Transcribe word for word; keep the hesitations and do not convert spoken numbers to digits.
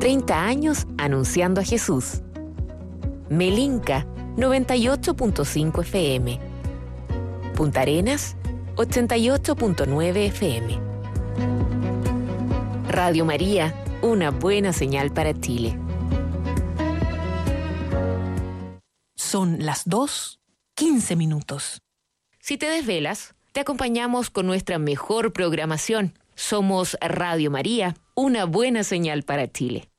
treinta años anunciando a Jesús. Melinca, noventa y ocho punto cinco F M. Punta Arenas, ochenta y ocho punto nueve F M. Radio María, una buena señal para Chile. Son las dos, quince minutos. Si te desvelas, te acompañamos con nuestra mejor programación. Somos Radio María, una buena señal para Chile.